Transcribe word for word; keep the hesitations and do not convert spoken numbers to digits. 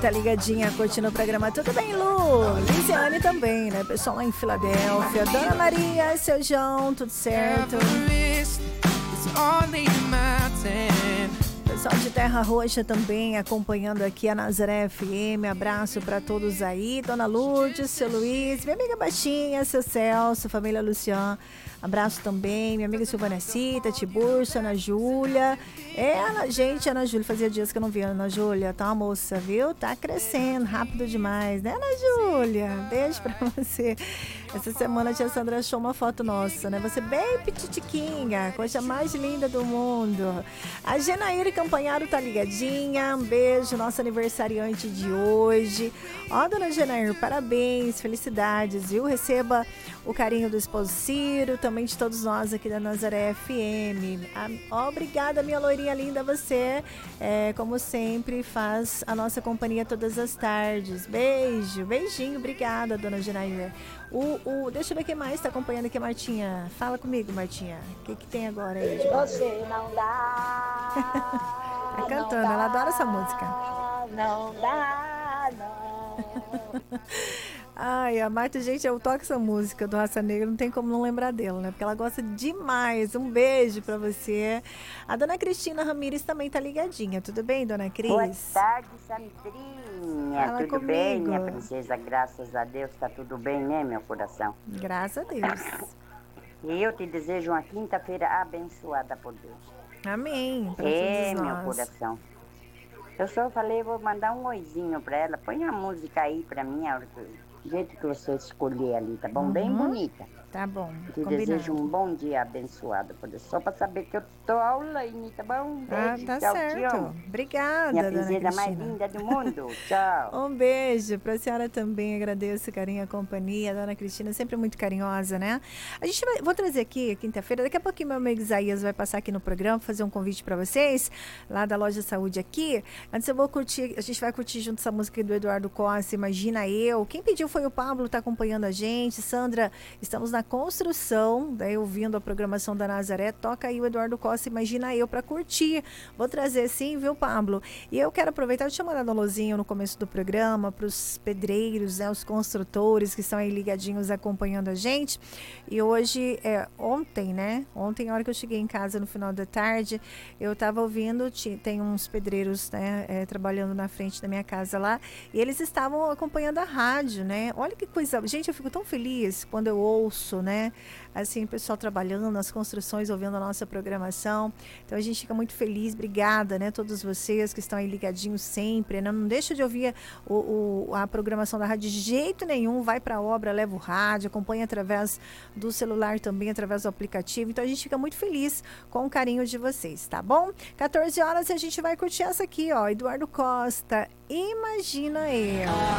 Tá ligadinha, curtindo o programa. Tudo bem, Lu? Lisiane também, né? Pessoal lá em Filadélfia. Dona Maria, seu João, tudo certo? Pessoal de Terra Roxa também acompanhando aqui a Nazaré F M. Abraço para todos aí. Dona Lourdes, seu Luiz, minha amiga Baixinha, seu Celso, família Luciano. Abraço também, minha amiga Silvana Cita, Tiburcio, Ana Júlia. É, Ana, gente, Ana Júlia, fazia dias que eu não via a Ana Júlia. Tá uma moça, viu? Tá crescendo rápido demais, né, Ana Júlia? Beijo pra você. Essa semana a tia Sandra achou uma foto nossa, né? Você bem petitiquinha, coisa mais linda do mundo. A Genaíra Campanharo tá ligadinha. Um beijo, nosso aniversariante de hoje. Ó, dona Genaíra, parabéns, felicidades, viu? Receba o carinho do esposo Ciro, também de todos nós aqui da Nazaré F M. Ah, obrigada, minha loirinha linda, você, é, como sempre, faz a nossa companhia todas as tardes. Beijo, beijinho, obrigada, dona Genaíra. O, o, deixa eu ver quem mais está acompanhando aqui, Martinha. Fala comigo, Martinha. O que, que tem agora aí? De Você não dá. Tá cantando, ela adora essa música. Não dá, não. Ai, a Marta, gente, eu toco essa música do Raça Negra, não tem como não lembrar dela, né? Porque ela gosta demais. Um beijo pra você. A dona Cristina Ramires também tá ligadinha. Tudo bem, dona Cris? Boa tarde, Sandrinha. Fala tudo comigo. bem, minha princesa? Graças a Deus, tá tudo bem, né, meu coração? Graças a Deus. E eu te desejo uma quinta-feira abençoada por Deus. Amém. Pra É, todos meu nós. coração. Eu só falei, vou mandar um oizinho pra ela. Põe a música aí pra mim, a hora que... do jeito que você escolher ali, tá bom? Uhum. Bem bonita. Tá bom. Te Combinado. desejo um bom dia abençoado. por Deus. Só pra saber que eu tô online, tá bom? Um Ah, beijo, tá tchau, certo. tchau. Obrigada, Minha dona princesa mais Cristina. linda do mundo. Tchau. Um beijo pra senhora também, agradeço o carinho e a companhia. A dona Cristina sempre muito carinhosa, né? A gente vai, vou trazer aqui, quinta-feira, daqui a pouquinho meu amigo Isaías vai passar aqui no programa, fazer um convite pra vocês, lá da Loja Saúde aqui. Antes eu vou curtir, a gente vai curtir junto essa música do Eduardo Costa, Imagina Eu. Quem pediu foi o Pablo, tá acompanhando a gente. Sandra, estamos na construção, daí ouvindo a programação da Nazaré, toca aí o Eduardo Costa, Imagina Eu, pra curtir. Vou trazer sim, viu, Pablo? E eu quero aproveitar, eu tinha mandado um alôzinho no começo do programa para os pedreiros, né, os construtores que estão aí ligadinhos acompanhando a gente. E hoje, é, ontem, né? Ontem, a hora que eu cheguei em casa no final da tarde, eu estava ouvindo, tinha, tem uns pedreiros, né, é, trabalhando na frente da minha casa lá, e eles estavam acompanhando a rádio, né? Olha que coisa, gente, eu fico tão feliz quando eu ouço, né? Assim, o pessoal trabalhando nas construções, ouvindo a nossa programação. Então a gente fica muito feliz, obrigada, né? Todos vocês que estão aí ligadinhos sempre, né? Não deixa de ouvir o, o, a programação da rádio de jeito nenhum, vai para a obra, leva o rádio, acompanha através do celular também, através do aplicativo. Então a gente fica muito feliz com o carinho de vocês, tá bom? quatorze horas e a gente vai curtir essa aqui, ó, Eduardo Costa, Imagina Eu.